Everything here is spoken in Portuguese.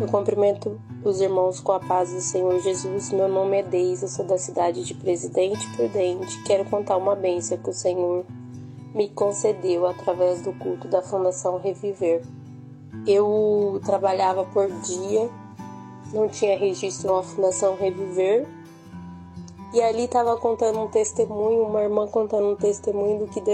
Eu cumprimento os irmãos com a paz do Senhor Jesus. Meu nome é Deise, eu sou da cidade de Presidente Prudente. Quero contar uma bênção que o Senhor me concedeu através do culto da Fundação Reviver. Eu trabalhava por dia, não tinha registro na Fundação Reviver. E ali estava contando um testemunho, uma irmã contando um testemunho do que Deus